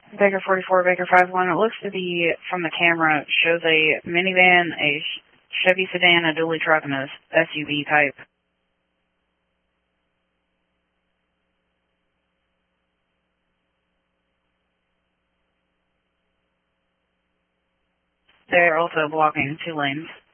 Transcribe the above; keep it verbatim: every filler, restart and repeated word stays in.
Baker forty-four, Baker five one. It looks to be, from the camera, shows a minivan, a Chevy sedan, a dually truck, and a S U V type. They're also blocking two lanes.